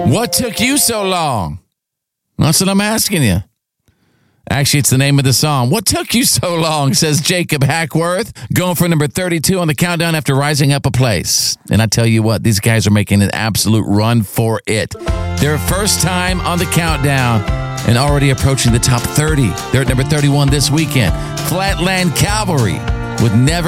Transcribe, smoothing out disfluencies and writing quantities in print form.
What took you so long? That's what I'm asking you. Actually, it's the name of the song. What took you so long, says Jacob Hackworth, going for number 32 on the countdown after rising up a place. And I tell you what, these guys are making an absolute run for it. Their first time on the countdown and already approaching the top 30. They're at number 31 this weekend. Flatland Cavalry with Never